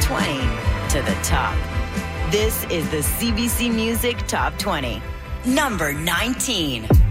20 to the top. This is the CBC Music Top 20. Number 19.